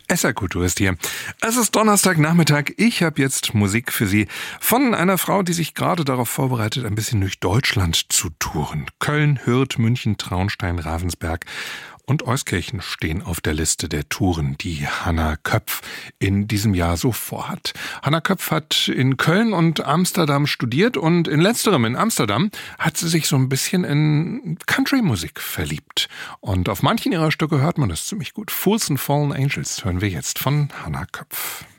SR Kultur ist hier. Es ist Donnerstagnachmittag. Ich habe jetzt Musik für Sie von einer Frau, die sich gerade darauf vorbereitet, ein bisschen durch Deutschland zu touren. Köln, Hürth, München, Traunstein, Ravensberg und Euskirchen stehen auf der Liste der Touren, die Hannah Köpf in diesem Jahr so vorhat. Hannah Köpf hat in Köln und Amsterdam studiert und in letzterem, in Amsterdam, hat sie sich so ein bisschen in Country-Musik verliebt. Und auf manchen ihrer Stücke hört man das ziemlich gut. Fools and Fallen Angels hören wir jetzt von Hannah Köpf.